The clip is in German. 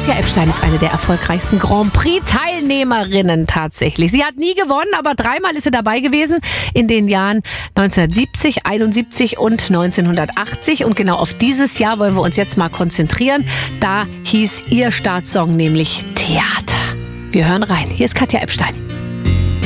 Katja Epstein ist eine der erfolgreichsten Grand Prix-Teilnehmerinnen tatsächlich. Sie hat nie gewonnen, aber dreimal ist sie dabei gewesen in den Jahren 1970, 71 und 1980. Und genau auf dieses Jahr wollen wir uns jetzt mal konzentrieren. Da hieß ihr Startsong nämlich Theater. Wir hören rein. Hier ist Katja Epstein.